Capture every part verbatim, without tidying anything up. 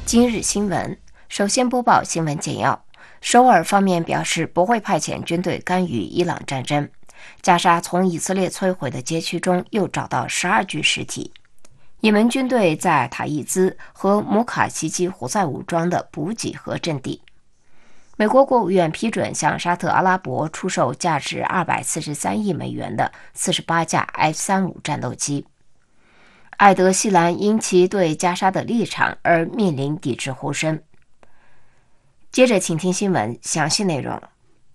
今日新闻，首先播报新闻简要。首尔方面表示不会派遣军队干预伊朗战争。加沙从以色列摧毁的街区中又找到十二具尸体。也门军队在塔伊兹和摩卡袭击胡塞武装的补给和阵地。美国国务院批准向沙特阿拉伯出售价值二百四十三亿美元的四十八架 F 三十五 战斗机。艾德希兰因其对加沙的立场而面临抵制呼声。接着请听新闻详细内容。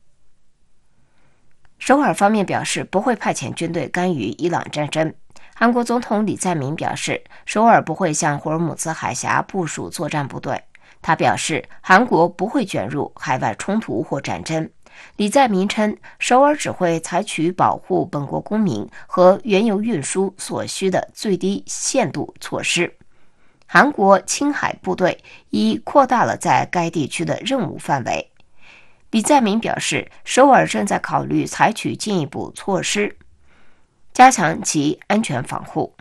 首尔方面表示不会派遣军队干预伊朗战争。韩国总统李在明表示，首尔不会向霍尔木兹海峡部署作战部队。他表示，韩国不会卷入海外冲突或战争。李在明称，首尔只会采取保护本国公民和原油运输所需的最低限度措施。韩国青海部队已扩大了在该地区的任务范围。李在明表示，首尔正在考虑采取进一步措施，加强其安全防护。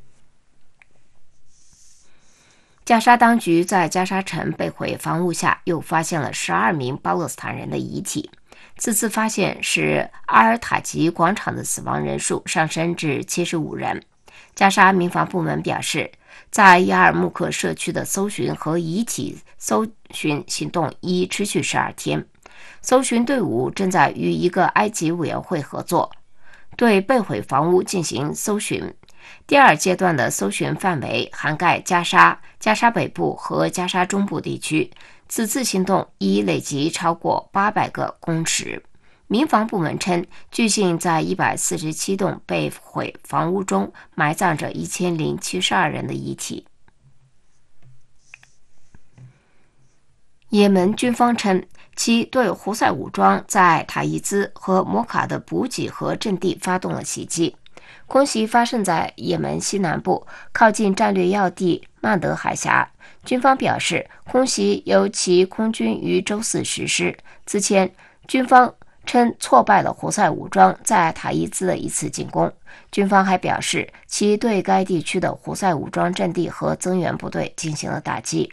加沙当局在加沙城被毁房屋下又发现了十二名巴勒斯坦人的遗体。此次发现使阿尔塔吉广场的死亡人数上升至七十五人。加沙民防部门表示，在亚尔木克社区的搜寻和遗体搜寻行动已持续十二天。搜寻队伍正在与一个埃及委员会合作，对被毁房屋进行搜寻。第二阶段的搜寻范围涵盖加沙、加沙北部和加沙中部地区。此次行动已累计超过八百个公尺。民防部门称，据信在一百四十七栋被毁房屋中埋葬着一千零七十二人的遗体。也门军方称，其对胡塞武装在塔伊兹和摩卡的补给和阵地发动了袭击。空袭发生在也门西南部，靠近战略要地曼德海峡。军方表示，空袭由其空军于周四实施。此前，军方称挫败了胡塞武装在塔伊兹的一次进攻。军方还表示，其对该地区的胡塞武装阵地和增援部队进行了打击。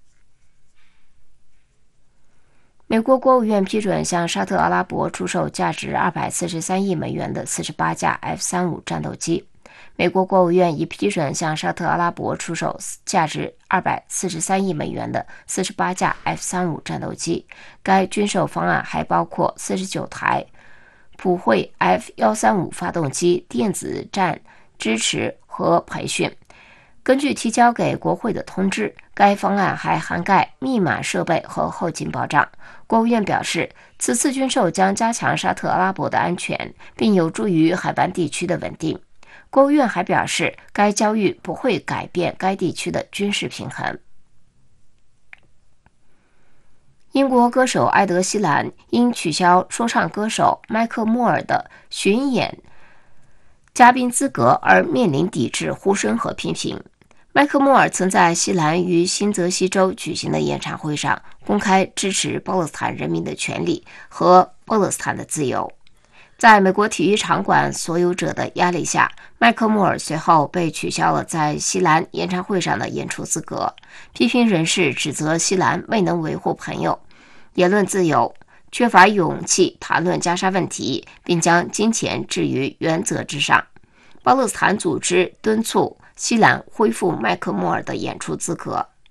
美国国务院批准向沙特阿拉伯出售价值二百四十三亿美元的四十八架 F 三十五 战斗机。美国国务院已批准向沙特阿拉伯出售价值二百四十三亿美元的四十八架 F 三十五 战斗机。该军售方案还包括四十九台普惠 F 一三五 发动机电子战支持和培训。根据提交给国会的通知，该方案还涵盖密码设备和后勤保障。国务院表示，此次军售将加强沙特阿拉伯的安全，并有助于海湾地区的稳定。国务院还表示，该交易不会改变该地区的军事平衡。英国歌手埃德希兰因取消说唱歌手麦克莫尔的巡演嘉宾资格而面临抵制呼声和批评。麦克莫尔曾在西兰于新泽西州举行的演唱会上公开支持巴勒斯坦人民的权利和巴勒斯坦的自由。在美国体育场馆所有者的压力下，麦克莫尔随后被取消了在西兰演唱会上的演出资格。批评人士指责西兰未能维护朋友、言论自由，缺乏勇气谈论加沙问题，并将金钱置于原则之上。巴勒斯坦组织敦促西兰恢复麦克莫尔的演出资格。